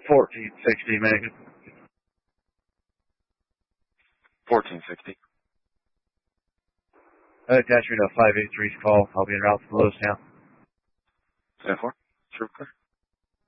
1460, Megan. 1460. Attachment of 583's call. I'll be en route to Lewistown. 10-4. Sure, clear.